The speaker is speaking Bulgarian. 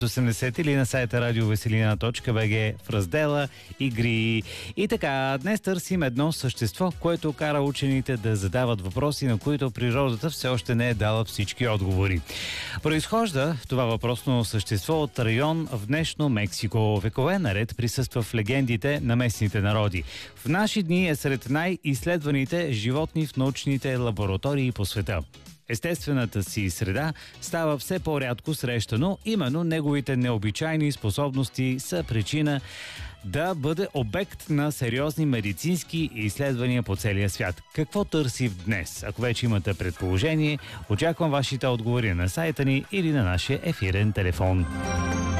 80 или на сайта radioveselina.bg в раздела Игри. И така, днес търсим едно същество, което кара учените да задават въпроси, на които природата все още не е дала всички отговори. Произхожда това въпросно същество от район в днешно Мексико. Векове наред присъства в легендите на местните народи. В наши дни е сред най-изследваните животни в научните лаборатории по света. Естествената си среда става все по-рядко срещано, именно неговите необичайни способности са причина да бъде обект на сериозни медицински изследвания по целия свят. Какво търси днес? Ако вече имате предположение, очаквам вашите отговори на сайта ни или на нашия ефирен телефон.